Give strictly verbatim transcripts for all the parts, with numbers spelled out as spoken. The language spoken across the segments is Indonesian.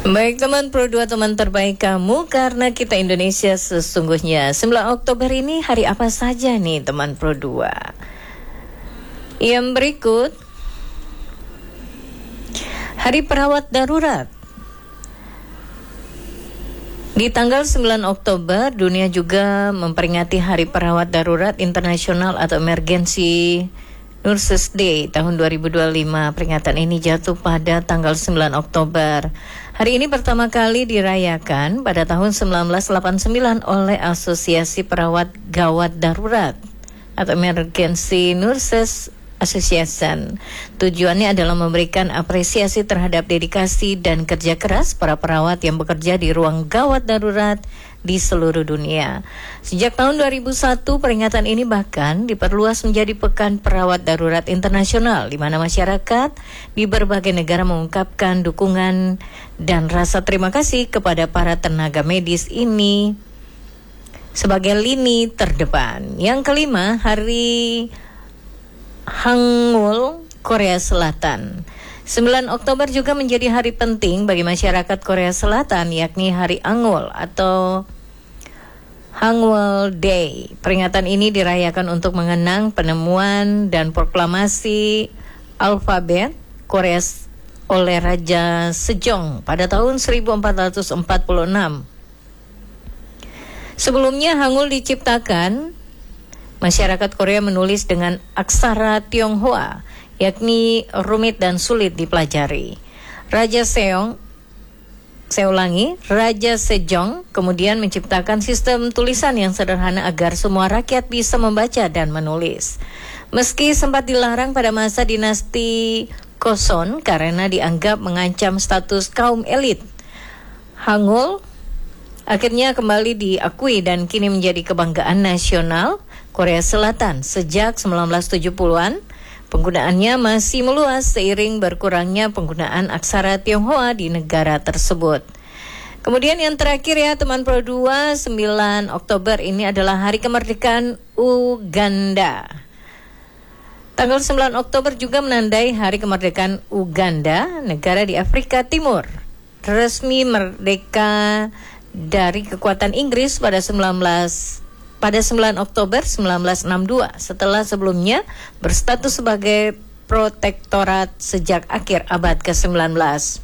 Baik teman Pro dua, teman terbaik kamu, karena kita Indonesia sesungguhnya. sembilan Oktober ini hari apa saja nih teman Pro dua? Yang berikut, Hari Perawat Darurat. Di tanggal sembilan Oktober, dunia juga memperingati Hari Perawat Darurat Internasional atau Emergency Nurses Day tahun dua ribu dua puluh lima. Peringatan ini jatuh pada tanggal sembilan Oktober. Hari ini pertama kali dirayakan pada tahun seribu sembilan ratus delapan puluh sembilan oleh Asosiasi Perawat Gawat Darurat atau Emergency Nurses Association. Tujuannya adalah memberikan apresiasi terhadap dedikasi dan kerja keras para perawat yang bekerja di ruang gawat darurat di seluruh dunia. Sejak tahun dua ribu satu, peringatan ini bahkan diperluas menjadi Pekan Perawat Darurat Internasional, di mana masyarakat di berbagai negara mengungkapkan dukungan dan rasa terima kasih kepada para tenaga medis ini sebagai lini terdepan. Yang kelima, Hari Hangul Korea Selatan. sembilan Oktober juga menjadi hari penting bagi masyarakat Korea Selatan, yakni Hari Angul atau Hangul Day. Peringatan ini dirayakan untuk mengenang penemuan dan proklamasi alfabet Korea oleh Raja Sejong pada tahun seribu empat ratus empat puluh enam. Sebelumnya Hangul diciptakan, masyarakat Korea menulis dengan aksara Tionghoa, yakni rumit dan sulit dipelajari. Raja Seong, saya ulangi, Raja Sejong kemudian menciptakan sistem tulisan yang sederhana agar semua rakyat bisa membaca dan menulis. Meski sempat dilarang pada masa dinasti Joseon karena dianggap mengancam status kaum elit, Hangul akhirnya kembali diakui dan kini menjadi kebanggaan nasional Korea Selatan. Sejak seribu sembilan ratus tujuh puluhan, penggunaannya masih meluas seiring berkurangnya penggunaan aksara Tionghoa di negara tersebut. Kemudian yang terakhir ya teman Pro dua, sembilan Oktober ini adalah Hari Kemerdekaan Uganda. Tanggal sembilan Oktober juga menandai Hari Kemerdekaan Uganda, negara di Afrika Timur. Resmi merdeka dari kekuatan Inggris pada sembilan belas pada sembilan Oktober seribu sembilan ratus enam puluh dua, setelah sebelumnya berstatus sebagai protektorat sejak akhir abad ke sembilan belas.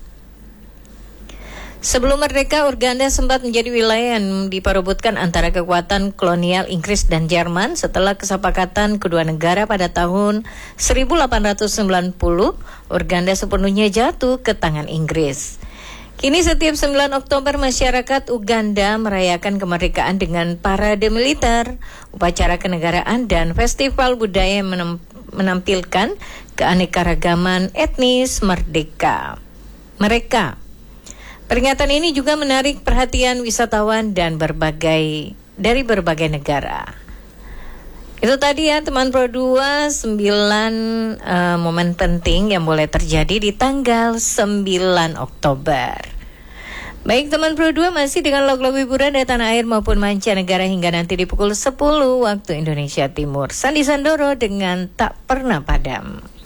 Sebelum merdeka, Uganda sempat menjadi wilayah yang diperebutkan antara kekuatan kolonial Inggris dan Jerman. Setelah kesepakatan kedua negara pada tahun seribu delapan ratus sembilan puluh, Uganda sepenuhnya jatuh ke tangan Inggris. Kini setiap sembilan Oktober masyarakat Uganda merayakan kemerdekaan dengan parade militer, upacara kenegaraan, dan festival budaya yang menampilkan keanekaragaman etnis merdeka mereka. Peringatan ini juga menarik perhatian wisatawan dan berbagai dari berbagai negara. Itu tadi ya teman Pro dua, sembilan uh, momen penting yang boleh terjadi di tanggal sembilan Oktober. Baik teman Pro dua, masih dengan log-log hiburan dari tanah air maupun mancanegara hingga nanti di pukul sepuluh waktu Indonesia Timur. Sandi Sandoro dengan Tak Pernah Padam.